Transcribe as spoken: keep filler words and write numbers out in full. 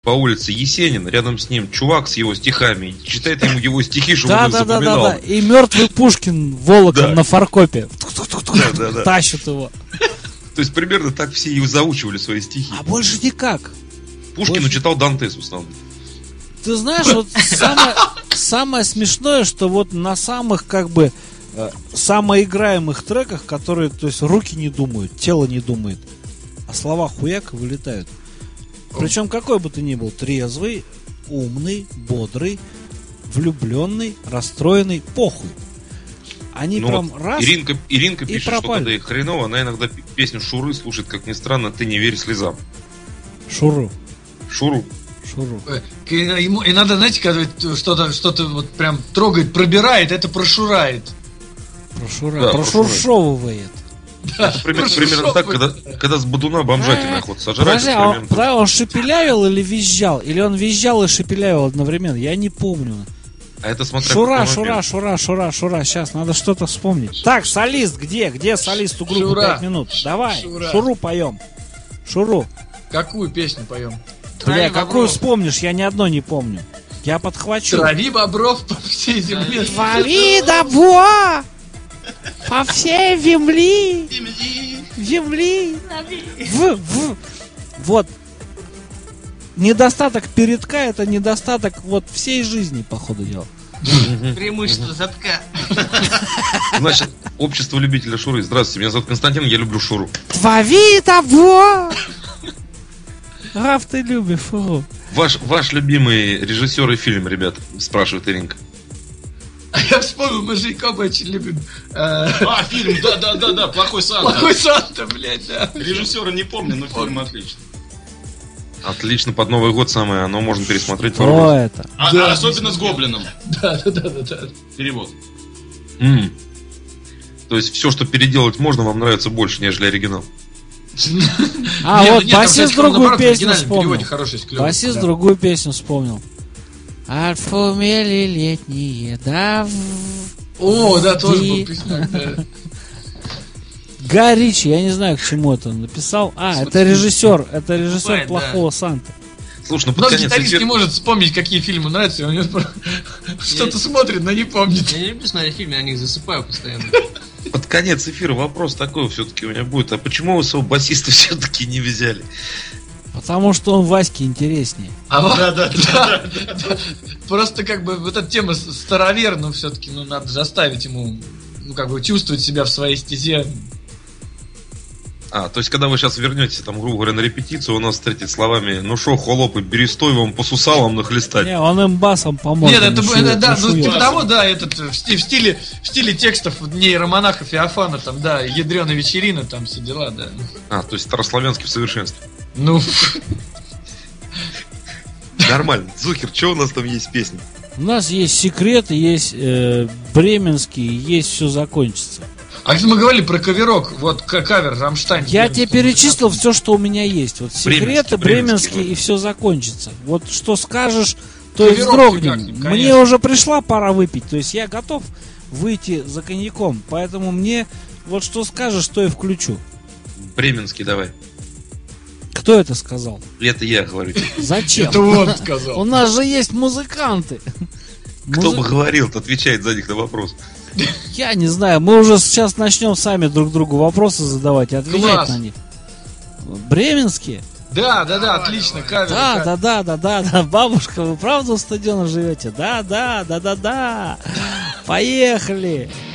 по улице Есенин, рядом с ним чувак с его стихами, и читает ему его стихи, чтобы он их Да, да, да, запоминал. да, и мертвый Пушкин волоком Да. на фаркопе Да, да, да. тащит его. То есть примерно так все и заучивали свои стихи. А больше никак. Пушкину больше- читал Дантес в основном. Ты знаешь, вот самое, самое смешное, что вот на самых как бы э, самоиграемых треках, которые, то есть руки не думают, тело не думает, а слова хуяк вылетают. Причем какой бы ты ни был, трезвый, умный, бодрый, влюбленный, расстроенный, похуй. Они Ну прям вот раз... Иринка, Иринка и пишет, что пропали. когда ей хреново, она иногда п- песню Шуры слушает, как ни странно, «Ты не верь слезам». Шуру, Шуру. шуру. Э, И, ему- и надо, знаете, когда что-то, что-то вот прям трогает, пробирает, это прошурает. Прошура, Да, прошуршовывает. Это примерно, примерно так, когда, когда с бодуна бомжатина А, охота сожрать. Подожди, это а он, примерно так. подожди, он шепелявил или визжал? Или он визжал и шепелявил одновременно? Я не помню. А это смотря Шура, какой шура, момент. шура, шура, шура. Сейчас надо что-то вспомнить. Так, солист где? Где солист у группы Шура. пять минут? Давай, Шура. шуру поем. Шуру. Какую песню поем? Бля, Трави какую бобров. вспомнишь? Я ни одной не помню. Я подхвачу. Трави бобров по всей земле. Трави добро по всей земли. Земли. В, в. Вот. Недостаток передка — это недостаток вот всей жизни, по ходу дела. Преимущество задка. Значит, общество любителя Шуры. Здравствуйте, меня зовут Константин, я люблю Шуру. Трави добро. Раф, ты любишь фуру. Ваш, ваш любимый режиссер и фильм, ребят, спрашивает Иринка. А я вспомнил, мы с Жейком очень любим э, А, фильм, да-да-да-да, «Плохой Санта». Плохой Санта, блядь, да. Режиссера не помню, но фильм отличный. Отлично, под Новый год самое, оно можно пересмотреть. Кто пару раз. это? А, Да, а особенно с Гоблином. Да, да, да, да, да. Перевод. М. То есть все, что переделать можно, вам нравится больше, нежели оригинал. А, Не, ну вот нет, там, басист кстати, другую наоборот, в песню оригинальном переводе вспомнил. хороший, клёвый. Басист Да. другую песню вспомнил. Отфумели летние, да. О, да, тоже И- был песня. да. Гай Ричи, я не знаю, к чему это он написал. А, это Смотри. режиссер, это режиссер Бывает, плохого Санты. Слушай, ну У под нас конец гитарист эфира- не может вспомнить, какие фильмы нравятся, и у него про- что-то смотрит, но не помнит. Я не люблю смотреть фильмы, я на них засыпаю постоянно. под конец эфира вопрос такой все-таки у меня будет. А почему вы своего басиста все-таки не взяли? Потому что он Ваське интереснее. А вот- Да, да, да, да. Просто как бы вот эта тема с- старовер, ну все-таки, ну надо заставить ему, ну как бы чувствовать себя в своей стезе. А, то есть, когда вы сейчас вернетесь, там, грубо говоря, на репетицию, он нас встретит словами: ну шо, холопы, берестой вам по сусалам нахлестать. Не, он им басом поможет. Нет, это, это да, ну типа того, да, этот в, сти- в стиле в стиле текстов нейромонаха Феофана, там, да, ядреная вечерина, там все дела, да. А, то есть старославянский в совершенстве. Ну, Нормально. Зухер, что у нас там есть песни? У нас есть секреты, есть э, бременские, есть все закончится. а если мы говорили про каверок, вот к- кавер Рамштайн. Я тебе перечислил все, что у меня есть. Вот секреты, Бременские, бременские, бременские. и все закончится. Вот что скажешь, то и Каверок вздрогнем. фигакнем, Мне конечно. уже пришла пора выпить. То есть я готов выйти за коньяком. Поэтому мне вот что скажешь, то и включу. Бременский давай. Кто это сказал? Это я говорю. тебе. Зачем? Это он У сказал. нас же есть музыканты. Кто Музы- бы говорил-то, отвечает за них на вопрос. Я не знаю, мы уже сейчас начнем сами друг другу вопросы задавать и отвечать Класс. на них. Бременские? Да, да, да, отлично, кавер. Да, кавер. да, да, да, да, да. Бабушка, вы правда у стадиона живете? Да, да, да, да, да. Поехали.